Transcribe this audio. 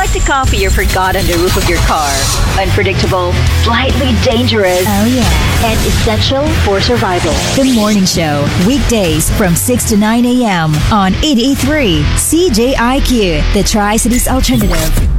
like the coffee you forgot on the roof of your car. Unpredictable, slightly dangerous, Oh, yeah. and essential for survival. The Morning Show, weekdays from 6 to 9 a.m. on 883 CJIQ, the Tri-Cities Alternative.